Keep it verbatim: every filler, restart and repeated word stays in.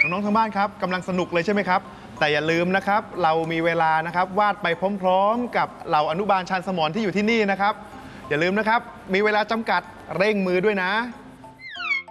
น้องๆทางบ้านครับกำลังสนุกเลยใช่ไหมครับแต่อย่าลืมนะครับเรามีเวลานะครับวาดไปพร้อมๆกับเหล่าอนุบาลชาญสมรที่อยู่ที่นี่นะครับอย่าลืมนะครับมีเวลาจำกัดเร่งมือด้วยนะ